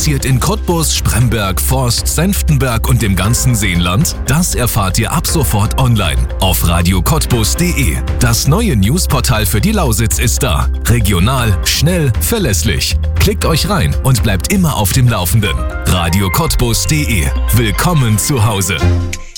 passiert in Cottbus, Spremberg, Forst, Senftenberg und dem ganzen Seenland? Das erfahrt ihr ab sofort online auf radiocottbus.de. Das neue Newsportal für die Lausitz ist da. Regional, schnell, verlässlich. Klickt euch rein und bleibt immer auf dem Laufenden. radiocottbus.de. Willkommen zu Hause.